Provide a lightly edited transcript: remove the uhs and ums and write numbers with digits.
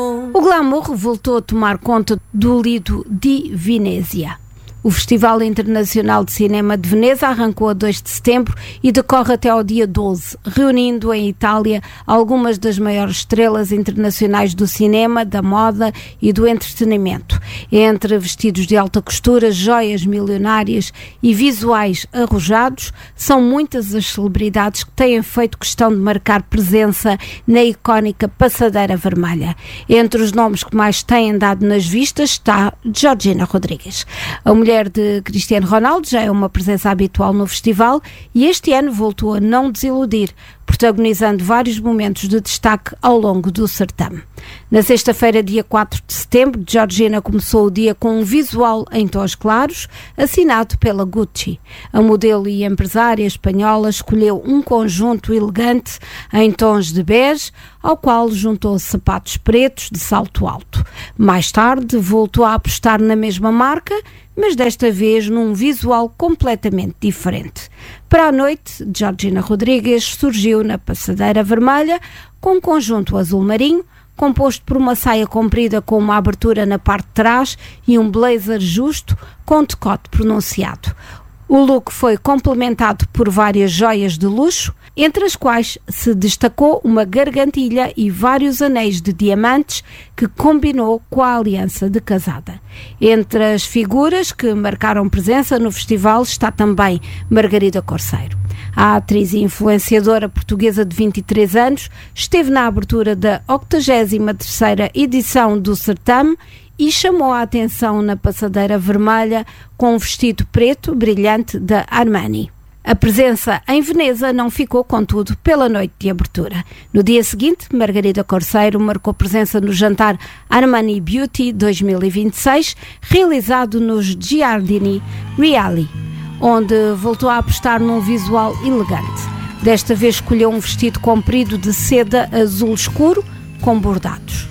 O glamour voltou a tomar conta do Lido di Venezia. O Festival Internacional de Cinema de Veneza arrancou a 2 de setembro e decorre até ao dia 12, reunindo em Itália algumas das maiores estrelas internacionais do cinema, da moda e do entretenimento. Entre vestidos de alta costura, joias milionárias e visuais arrojados, são muitas as celebridades que têm feito questão de marcar presença na icónica Passadeira Vermelha. Entre os nomes que mais têm dado nas vistas está Georgina Rodrigues. A mulher de Cristiano Ronaldo já é uma presença habitual no festival e este ano voltou a não desiludir, protagonizando vários momentos de destaque ao longo do certame. Na sexta-feira, dia 4 de setembro, Georgina começou o dia com um visual em tons claros, assinado pela Gucci. A modelo e empresária espanhola escolheu um conjunto elegante em tons de bege, ao qual juntou sapatos pretos de salto alto. Mais tarde, voltou a apostar na mesma marca, mas desta vez num visual completamente diferente. Para a noite, Georgina Rodrigues surgiu na Passadeira Vermelha com um conjunto azul marinho, composto por uma saia comprida com uma abertura na parte de trás e um blazer justo com decote pronunciado. O look foi complementado por várias joias de luxo, entre as quais se destacou uma gargantilha e vários anéis de diamantes que combinou com a aliança de casada. Entre as figuras que marcaram presença no festival está também Margarida Corseiro. A atriz e influenciadora portuguesa de 23 anos esteve na abertura da 83ª edição do certame e chamou a atenção na Passadeira Vermelha com um vestido preto brilhante da Armani. A presença em Veneza não ficou, contudo, pela noite de abertura. No dia seguinte, Margarida Corseiro marcou presença no jantar Armani Beauty 2026, realizado nos Giardini Reali, onde voltou a apostar num visual elegante. Desta vez escolheu um vestido comprido de seda azul escuro com bordados.